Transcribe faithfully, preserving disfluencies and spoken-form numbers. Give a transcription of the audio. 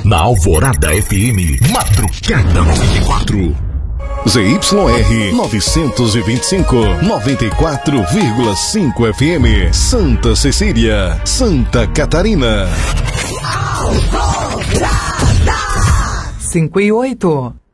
Na Alvorada F M, Madrugada noventa e quatro. Z Y R novecentos e vinte e cinco, noventa e quatro vírgula cinco F M, Santa Cecília, Santa Catarina. Cinco e oito.